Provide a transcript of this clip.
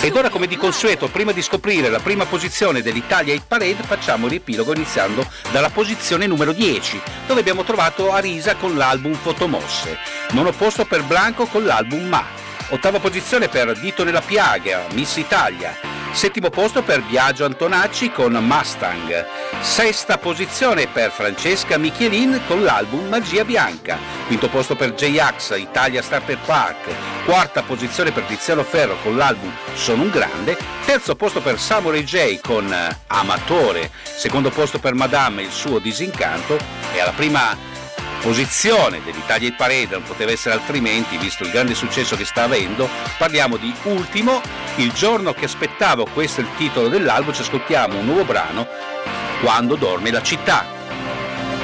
Ed ora, come di consueto, prima di scoprire la prima posizione dell'Italia Hit Parade, facciamo il riepilogo iniziando dalla posizione numero 10, dove abbiamo trovato Arisa con l'album Fotomosse, nono posto per Blanco con l'album Ma, ottava posizione per Dito nella piaga, Miss Italia, settimo posto per Biagio Antonacci con Mustang, sesta posizione per Francesca Michelin con l'album Magia Bianca, quinto posto per J-Ax, Italia Starter Park, quarta posizione per Tiziano Ferro con l'album Sono un grande, terzo posto per Samurai J con Amatore, secondo posto per Madame il suo Disincanto, e alla prima posizione dell'Italia Hit Parade, non poteva essere altrimenti visto il grande successo che sta avendo, parliamo di Ultimo, Il giorno che aspettavo, questo è il titolo dell'album, ci ascoltiamo un nuovo brano, Quando dorme la città.